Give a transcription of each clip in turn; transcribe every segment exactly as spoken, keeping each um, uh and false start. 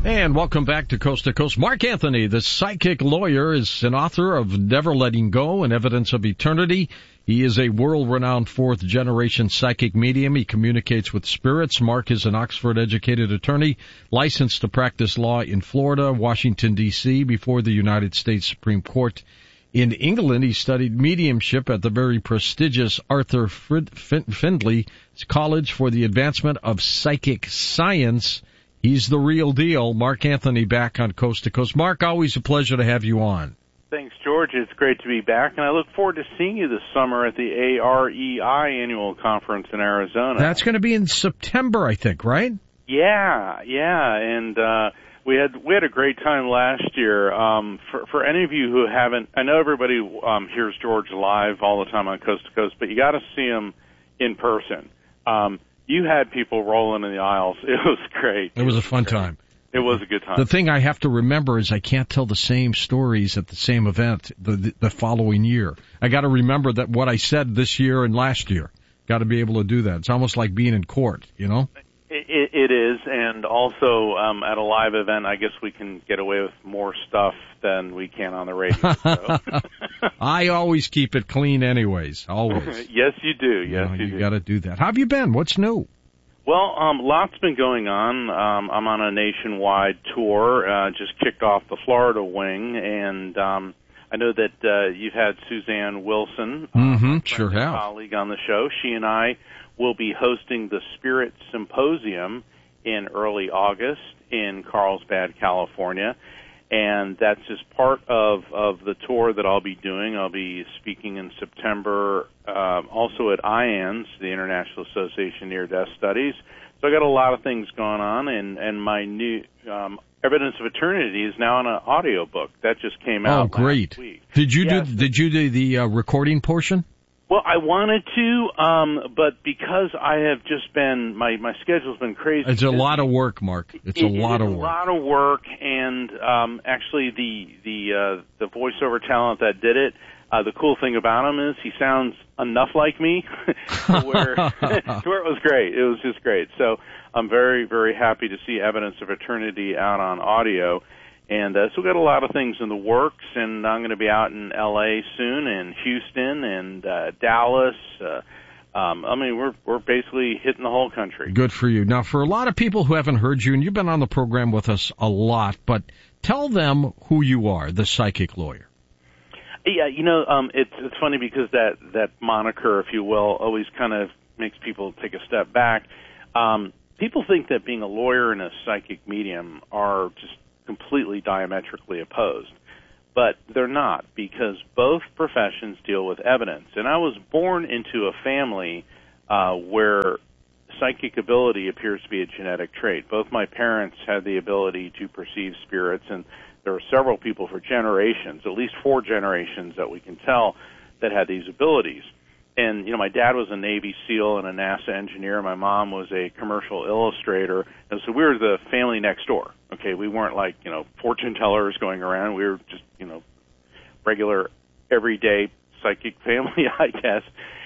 And welcome back to Coast to Coast. Mark Anthony, the psychic lawyer, is an author of Never Letting Go and Evidence of Eternity. He is a world-renowned fourth-generation psychic medium. He communicates with spirits. Mark is an Oxford-educated attorney, licensed to practice law in Florida, Washington, D C, before the United States Supreme Court. In England, he studied mediumship at the very prestigious Arthur Findlay College for the Advancement of Psychic Science. He's the real deal. Mark Anthony back on Coast to Coast. Mark, always a pleasure to have you on. Thanks, George. It's great to be back, and I look forward to seeing you this summer at the A R E I annual conference in Arizona. That's going to be in September, I think, right? Yeah, yeah, and uh we had we had a great time last year. Um for for any of you who haven't, I know everybody um hears George live all the time on Coast to Coast, but you got to see him in person. Um You had people rolling in the aisles. It was great. It was a fun time. It was a good time. The thing I have to remember is I can't tell the same stories at the same event the the following year. I got to remember that what I said this year and last year. Got to be able to do that. It's almost like being in court, you know? It, it, it is, and also um, at a live event, I guess we can get away with more stuff than we can on the radio. So. I always keep it clean anyways, always. Yes, you do. Yes, you, know, you, you do. got to do that. How have you been? What's new? Well, um, lots been going on. Um, I'm on a nationwide tour. Uh, just kicked off the Florida wing, and um, I know that uh, you've had Suzanne Wilson, mm-hmm, uh, sure have. colleague on the show. She and I will be hosting the Spirit Symposium in early August in Carlsbad, California. And that's just part of, of the tour that I'll be doing. I'll be speaking in September, uh, also at I A N S, the International Association Near Death Studies. So I got a lot of things going on, and, and my new um, Evidence of Eternity is now in an audio book that just came out. Oh, great! Last week. Did you yes. do Did you do the uh, recording portion? Well, I wanted to, um, but because I have just been, my, my schedule's been crazy. It's a lot of work, Mark. It's it, a lot it of is work. a lot of work, and um, actually the the uh, the voiceover talent that did it, uh, the cool thing about him is he sounds enough like me to where, to where it was great. It was just great. So I'm very, very happy to see Evidence of Eternity out on audio. And uh, so we've got a lot of things in the works, and I'm going to be out in L A soon, and Houston, and uh, Dallas. Uh, um, I mean, we're we're basically hitting the whole country. Good for you. Now, for a lot of people who haven't heard you, and you've been on the program with us a lot, but tell them who you are, the psychic lawyer. Yeah, you know, um, it's it's funny because that that moniker, if you will, always kind of makes people take a step back. Um, people think that being a lawyer and a psychic medium are just completely diametrically opposed, but they're not, because both professions deal with evidence. And I was born into a family uh, where psychic ability appears to be a genetic trait. Both my parents had the ability to perceive spirits, and there are several people for generations, at least four generations that we can tell, that had these abilities. And, you know, my dad was a Navy SEAL and a NASA engineer. My mom was a commercial illustrator. And so we were the family next door. Okay, we weren't like, you know, fortune tellers going around. We were just, you know, regular, everyday psychic family, I guess.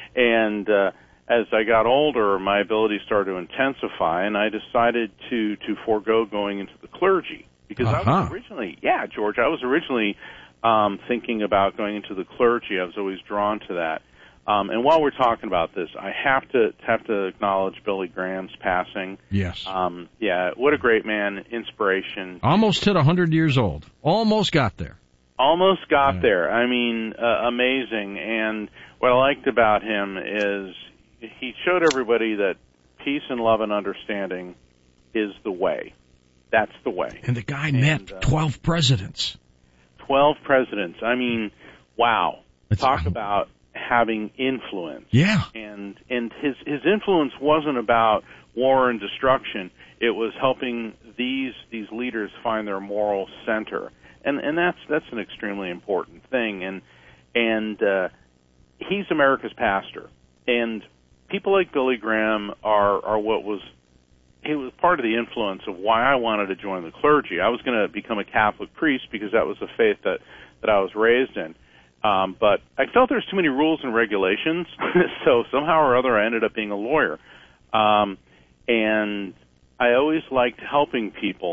And uh, as I got older, my abilities started to intensify, and I decided to, to forego going into the clergy. Because uh-huh. I was originally, yeah, George, I was originally um, thinking about going into the clergy. I was always drawn to that. Um, and while we're talking about this, I have to have to acknowledge Billy Graham's passing. Yes. Um, yeah, what a great man, inspiration. Almost hit one hundred years old. Almost got there. Almost got yeah. there. I mean, uh, amazing. And what I liked about him is he showed everybody that peace and love and understanding is the way. That's the way. And the guy and, met uh, twelve presidents. twelve presidents. I mean, wow. It's, Talk about having influence. Yeah. And and his his influence wasn't about war and destruction. It was helping these these leaders find their moral center. And and that's that's an extremely important thing. And and uh he's America's pastor. And people like Billy Graham are are what was he was part of the influence of why I wanted to join the clergy. I was going to become a Catholic priest because that was the faith that that I was raised in. Um, but I felt there's too many rules and regulations, so somehow or other I ended up being a lawyer. Um, and I always liked helping people,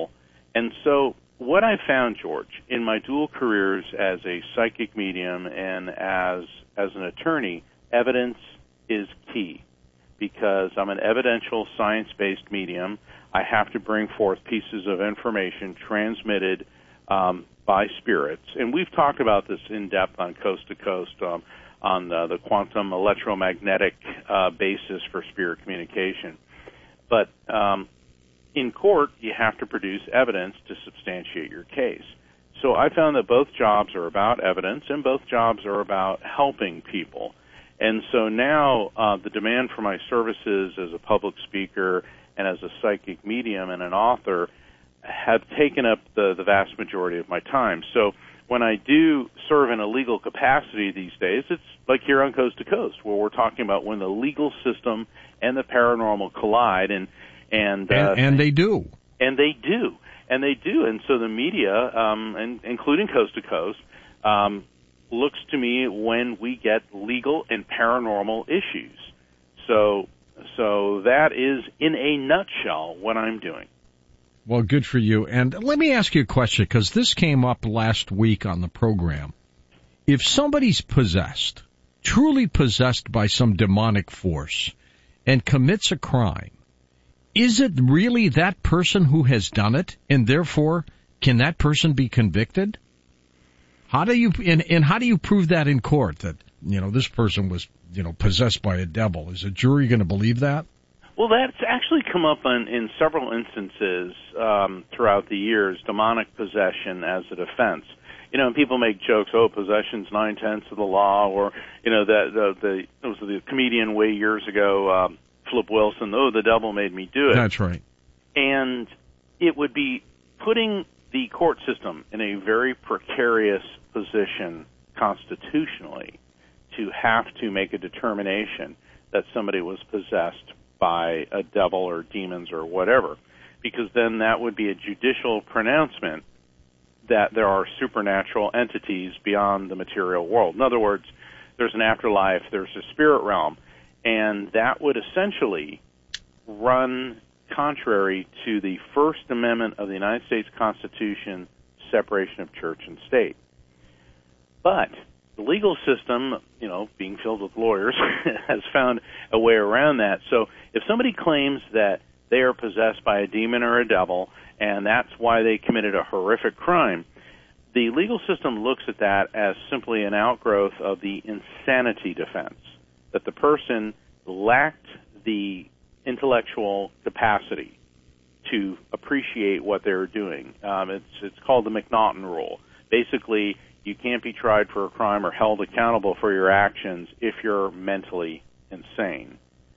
And so what I found, George, in my dual careers as a psychic medium and as as an attorney, evidence is key, because I'm an evidential, science-based medium. I have to bring forth pieces of information transmitted um, by spirits. And we've talked about this in depth on Coast to Coast, um, on the, the quantum electromagnetic uh, basis for spirit communication. But um, in court, you have to produce evidence to substantiate your case. So I found that both jobs are about evidence and both jobs are about helping people. And so now uh, the demand for my services as a public speaker and as a psychic medium and an author have taken up the, the vast majority of my time. So when I do serve in a legal capacity these days, it's like here on Coast to Coast, where we're talking about when the legal system and the paranormal collide, and and uh, and, and they do, and they do, and they do, and so the media, um, and including Coast to Coast, um, looks to me when we get legal and paranormal issues. So, so that is in a nutshell what I'm doing. Well, good for you. And let me ask you a question, because this came up last week on the program. If somebody's possessed, truly possessed by some demonic force, and commits a crime, is it really that person who has done it, and therefore can that person be convicted? How do you and, and how do you prove that in court, that, you know, this person was, you know, possessed by a devil? Is a jury going to believe that? Well, that's actually come up in, in several instances um, throughout the years, demonic possession as a defense. You know, and people make jokes, oh, possession's nine-tenths of the law, or, you know, the, the, the, it was the comedian way years ago, um, Flip Wilson, oh, the devil made me do it. That's right. And it would be putting the court system in a very precarious position constitutionally to have to make a determination that somebody was possessed by a devil or demons or whatever, because then that would be a judicial pronouncement that there are supernatural entities beyond the material world. In other words, there's an afterlife, there's a spirit realm, and that would essentially run contrary to the First Amendment of the United States Constitution, separation of church and state. But the legal system, you know, being filled with lawyers, has found a way around that. So if somebody claims that they are possessed by a demon or a devil, and that's why they committed a horrific crime, the legal system looks at that as simply an outgrowth of the insanity defense, that the person lacked the intellectual capacity to appreciate what they're doing. Um, it's it's called the McNaughton rule. Basically, you can't be tried for a crime or held accountable for your actions if you're mentally insane.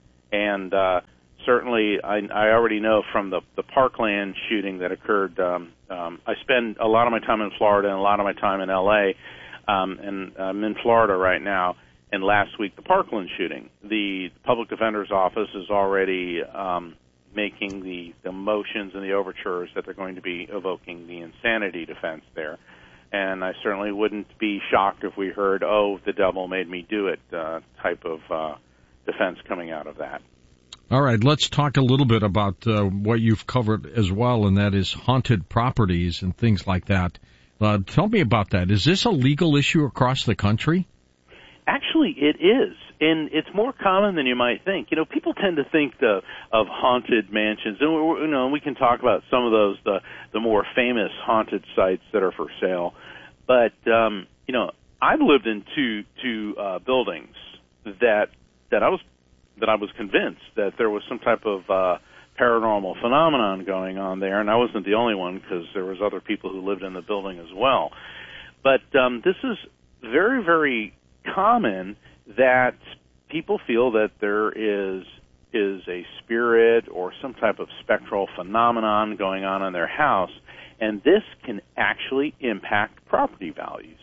And uh, certainly, I, I already know from the, the Parkland shooting that occurred. Um, um, I spend a lot of my time in Florida and a lot of my time in L A, um, and I'm in Florida right now. And last week, the Parkland shooting, the public defender's office is already um, making the, the motions and the overtures that they're going to be evoking the insanity defense there. And I certainly wouldn't be shocked if we heard, oh, the devil made me do it, uh, type of uh, defense coming out of that. All right, let's talk a little bit about uh, what you've covered as well, and that is haunted properties and things like that. Uh, tell me about that. Is this a legal issue across the country? Actually, it is, and it's more common than you might think. You know, people tend to think the, of haunted mansions, and we, you know, we can talk about some of those, the the more famous haunted sites that are for sale. But um, you know, I've lived in two two uh, buildings that that I was that I was convinced that there was some type of uh, paranormal phenomenon going on there, and I wasn't the only one because there was other people who lived in the building as well. But um, this is very, very common that people feel that there is is a spirit or some type of spectral phenomenon going on in their house, and this can actually impact property values.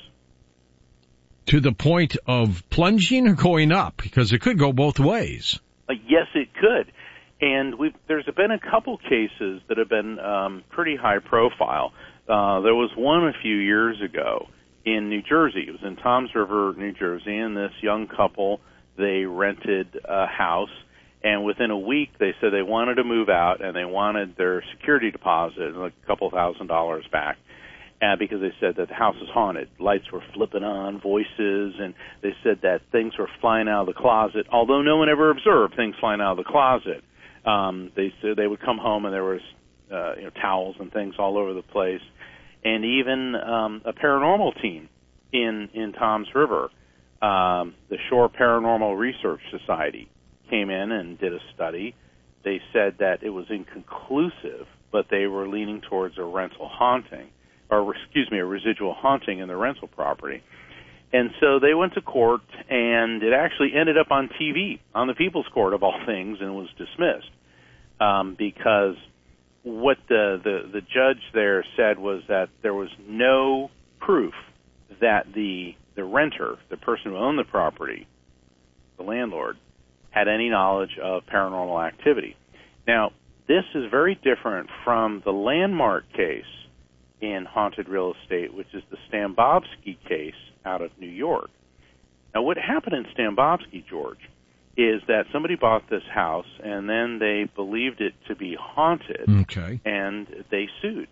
To the point of plunging or going up, because it could go both ways. Uh, yes, it could. And we've, there's been a couple cases that have been um, pretty high profile. Uh, there was one a few years ago in New Jersey. It was in Toms River, New Jersey, and this young couple, they rented a house, And within a week, they said they wanted to move out and they wanted their security deposit, like a couple thousand dollars back, uh, because they said that the house was haunted. Lights were flipping on, voices, and they said that things were flying out of the closet, although no one ever observed things flying out of the closet. Um, they said they would come home and there was uh, you know, towels and things all over the place. And even um, a paranormal team in, in Toms River, um, the Shore Paranormal Research Society, came in and did a study. They said that it was inconclusive, but they were leaning towards a rental haunting, or excuse me, a residual haunting in the rental property. And so they went to court, and it actually ended up on T V, on the People's Court of all things, and was dismissed um, because what the, the, the judge there said was that there was no proof that the, the renter, the person who owned the property, the landlord, had any knowledge of paranormal activity. Now, this is very different from the landmark case in haunted real estate, which is the Stambovsky case out of New York. Now, what happened in Stambovsky, George, is that somebody bought this house, and then they believed it to be haunted, okay. and they sued.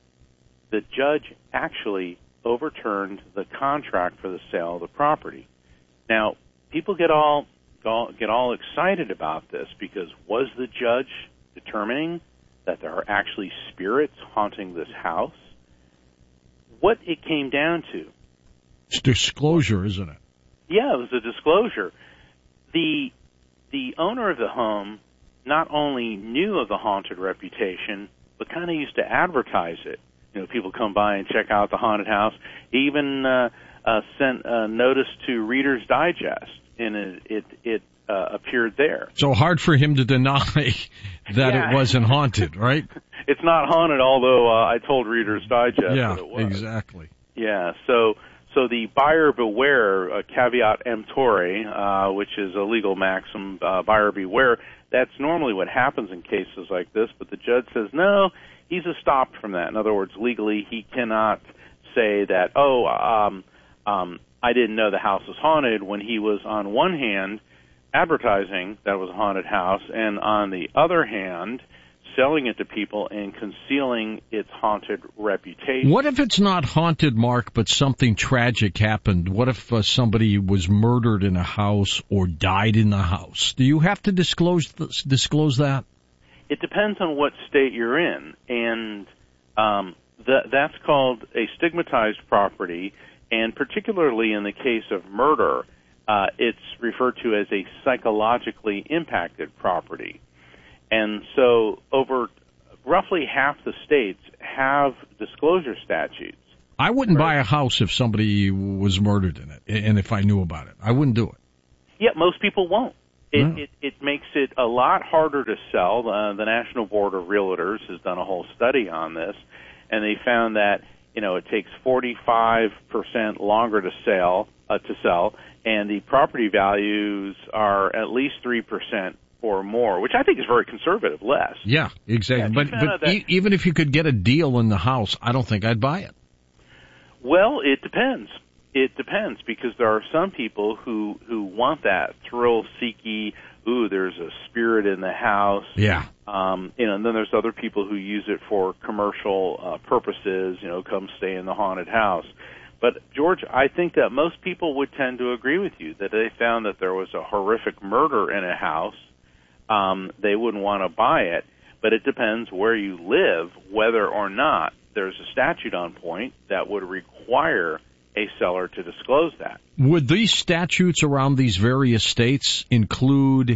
The judge actually overturned the contract for the sale of the property. Now, people get all get all excited about this because was the judge determining that there are actually spirits haunting this house? What it came down to... It's disclosure, isn't it? Yeah, it was a disclosure. The the owner of the home not only knew of the haunted reputation, but kind of used to advertise it. You know, people come by and check out the haunted house. He even uh, uh, sent a notice to Reader's Digest, and it it, it uh, appeared there. So hard for him to deny that yeah. it wasn't haunted, right? It's not haunted, although uh, I told Reader's Digest yeah, that it was. exactly. Yeah, so so the buyer beware, uh, caveat emptor, uh, which is a legal maxim, uh, buyer beware, that's normally what happens in cases like this, but the judge says, no, he's stopped from that. In other words, legally, he cannot say that, oh, um, um, I didn't know the house was haunted, when he was, on one hand, advertising that it was a haunted house, and on the other hand, selling it to people and concealing its haunted reputation. What if it's not haunted, Mark, but something tragic happened? What if uh, somebody was murdered in a house or died in the house? Do you have to disclose th- disclose that? It depends on what state you're in, and um, th- that's called a stigmatized property, and particularly in the case of murder, uh, it's referred to as a psychologically impacted property. And so over roughly half the states have disclosure statutes. I wouldn't right? buy a house if somebody was murdered in it, and if I knew about it. I wouldn't do it. Yeah, most people won't. It, No. it, it makes it a lot harder to sell. Uh, the National Board of Realtors has done a whole study on this, and they found that, you know, it takes forty-five percent longer to sell, uh, to sell, and the property values are at least three percent or more, which I think is very conservative, less. Yeah, exactly. Yeah, but but that, e- even if you could get a deal in the house, I don't think I'd buy it. Well, it depends. It depends, because there are some people who, who want that thrill-seeky, ooh, there's a spirit in the house. Yeah. Um, you know, and then there's other people who use it for commercial uh, purposes, you know, come stay in the haunted house. But, George, I think that most people would tend to agree with you, that they found that there was a horrific murder in a house. Um, they wouldn't want to buy it, but it depends where you live, whether or not there's a statute on point that would require a seller to disclose that. Would these statutes around these various states include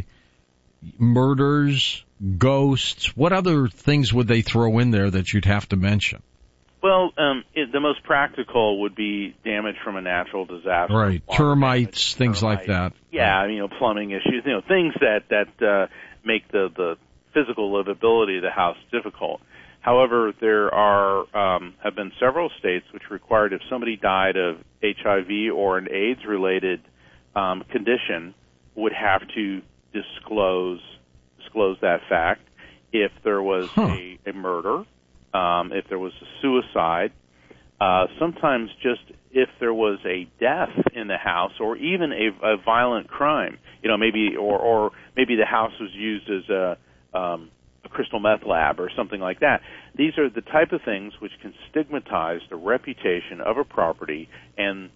murders, ghosts? What other things would they throw in there that you'd have to mention? Well, um, it, the most practical would be damage from a natural disaster. Right, termites, damage, things termites. like that. Yeah, you know, plumbing issues, you know, things that that uh, make the the physical livability of the house difficult. However, there are um, have been several states which required if somebody died of H I V or an AIDS-related um, condition, would have to disclose disclose that fact. If there was huh. a, a murder, um, if there was a suicide, Uh, sometimes just if there was a death in the house or even a, a violent crime, you know, maybe or, or maybe the house was used as a, um, a crystal meth lab or something like that. These are the type of things which can stigmatize the reputation of a property and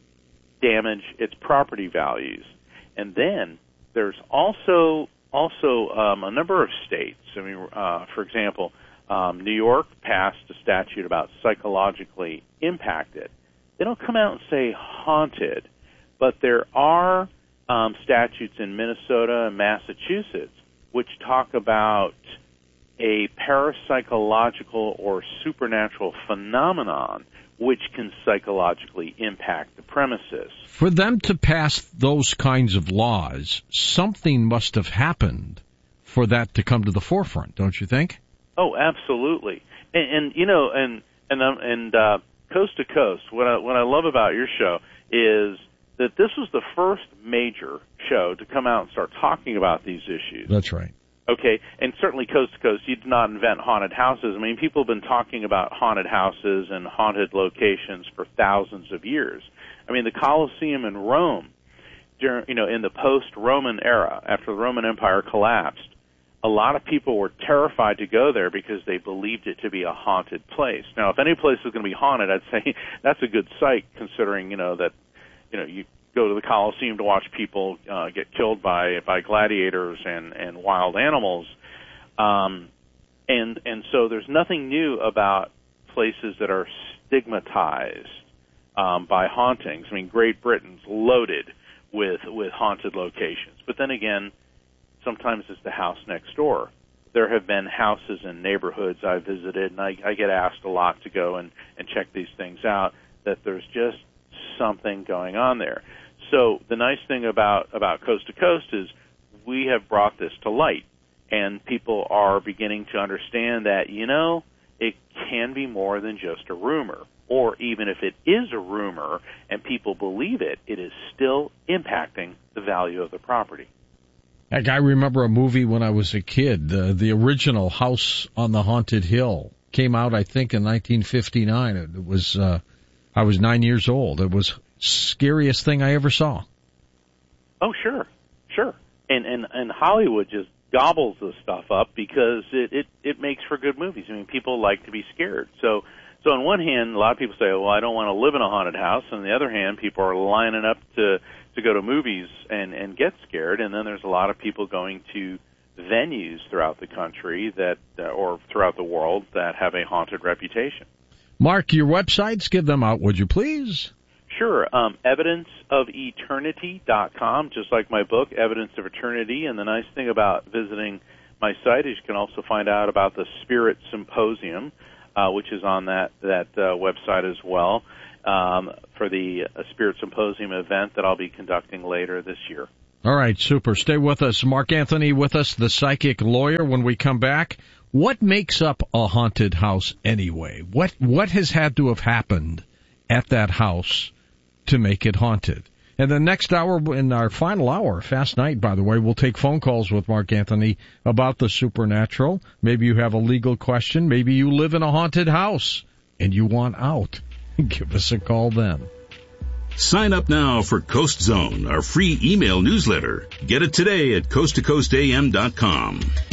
damage its property values. And then there's also also um, a number of states. I mean, uh, for example, um, New York passed a statute about psychologically impacted. They don't come out and say haunted, but there are um, statutes in Minnesota and Massachusetts which talk about a parapsychological or supernatural phenomenon which can psychologically impact the premises. For them to pass those kinds of laws, something must have happened for that to come to the forefront, don't you think? Oh, absolutely. And, and you know, and and um, and uh, Coast to Coast, what I what I love about your show is that this was the first major show to come out and start talking about these issues. That's right. Okay, and certainly Coast to Coast, you did not invent haunted houses. I mean, people have been talking about haunted houses and haunted locations for thousands of years. I mean, the Colosseum in Rome, during, you know, in the post-Roman era, after the Roman Empire collapsed, a lot of people were terrified to go there because they believed it to be a haunted place. Now, if any place is going to be haunted, I'd say that's a good site, considering, you know, that, you know, you go to the Colosseum to watch people uh, get killed by by gladiators and, and wild animals. Um, and and so there's nothing new about places that are stigmatized um, by hauntings. I mean, Great Britain's loaded with, with haunted locations. But then again, sometimes it's the house next door. There have been houses in neighborhoods I visited, and I, I get asked a lot to go and, and check these things out, that there's just something going on there. So the nice thing about, about Coast to Coast is we have brought this to light, and people are beginning to understand that, you know, it can be more than just a rumor. Or even if it is a rumor and people believe it, it is still impacting the value of the property. Heck, I remember a movie when I was a kid. Uh, the original House on the Haunted Hill came out, I think, in nineteen fifty-nine. It was, uh, I was nine years old. It was scariest thing I ever saw. Oh, sure, sure. And and and Hollywood just gobbles this stuff up because it it it makes for good movies. I mean, people like to be scared. So so on one hand, a lot of people say, well, I don't want to live in a haunted house. On the other hand, people are lining up to to go to movies and and get scared. And then there's a lot of people going to venues throughout the country that uh, or throughout the world that have a haunted reputation. Mark, your websites, give them out, would you please? Sure. Um, evidence of eternity dot com, just like my book, Evidence of Eternity. And the nice thing about visiting my site is you can also find out about the Spirit Symposium, uh, which is on that, that uh, website as well, um, for the uh, Spirit Symposium event that I'll be conducting later this year. All right, super. Stay with us. Mark Anthony with us, the psychic lawyer. When we come back, what makes up a haunted house anyway? What what has had to have happened at that house to make it haunted? And the next hour, in our final hour, Fast Night, by the way, we'll take phone calls with Mark Anthony about the supernatural. Maybe you have a legal question. Maybe you live in a haunted house and you want out. Give us a call then. Sign up now for Coast Zone, our free email newsletter. Get it today at coast to coast a m dot com.